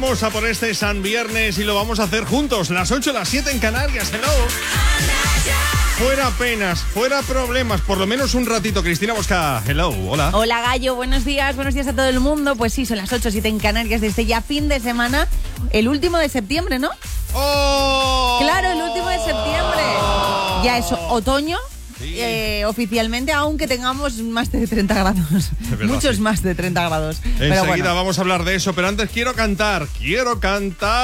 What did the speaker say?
Vamos a por este San Viernes y lo vamos a hacer juntos. Las 8, las 7 en Canarias. Hello. Fuera penas, fuera problemas, por lo menos un ratito. Cristina Bosca, hello, hola. Hola Gallo, buenos días a todo el mundo. Pues sí, son las 8, 7 en Canarias desde ya fin de semana, el último de septiembre, ¿no? ¡Oh! Claro, el último de septiembre. Ya es otoño. Sí. Oficialmente, aunque tengamos más de 30 grados. Muchos sí. más de 30 grados. Enseguida Pero bueno. vamos a hablar de eso, pero antes quiero cantar.